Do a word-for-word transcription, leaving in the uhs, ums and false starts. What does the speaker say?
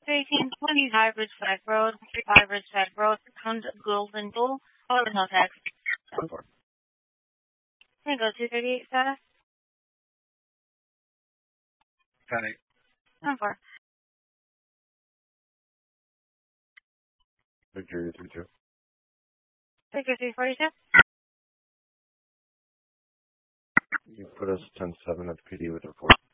eighteen twenty High Ridgeside Road, High Ridgeside Road, pound Golden Bull, or no tax. One four. Tango two thirty-eight status. Ten eight. One four. Victory three two. Victor three forty-two. You put us ten seven at the P D with report.